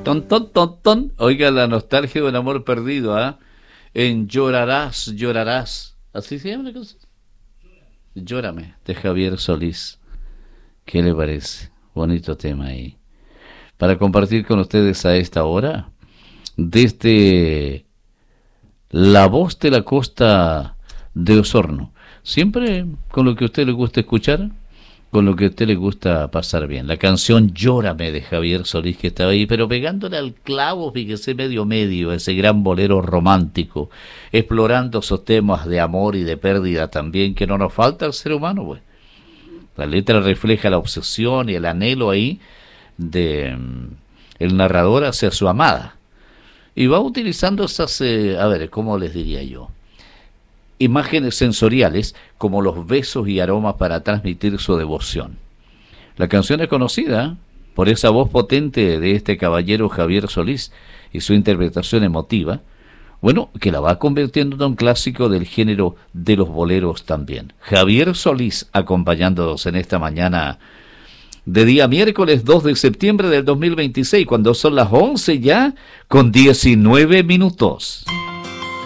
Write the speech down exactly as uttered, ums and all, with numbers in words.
Ton, ton, ton, ton. Oiga, la nostalgia de un amor perdido, ¿ah? ¿eh? En Llorarás, llorarás. ¿Así se llama la cosa? Llórame, de Javier Solís. ¿Qué le parece? Bonito tema ahí. Para compartir con ustedes a esta hora, desde La Voz de la Costa de Osorno. Siempre con lo que a usted le gusta escuchar, con lo que a usted le gusta pasar bien. La canción Llórame de Javier Solís, que estaba ahí, pero pegándole al clavo, fíjese, medio medio, ese gran bolero romántico, explorando esos temas de amor y de pérdida también, que no nos falta al ser humano, pues. La letra refleja la obsesión y el anhelo ahí de um, el narrador hacia su amada. Y va utilizando esas, eh, a ver, ¿cómo les diría yo? Imágenes sensoriales como los besos y aromas para transmitir su devoción. La canción es conocida por esa voz potente de este caballero Javier Solís y su interpretación emotiva, bueno, que la va convirtiendo en un clásico del género de los boleros también. Javier Solís acompañándonos en esta mañana de día miércoles dos de septiembre del dos mil veintiséis, cuando son las once ya con diecinueve minutos.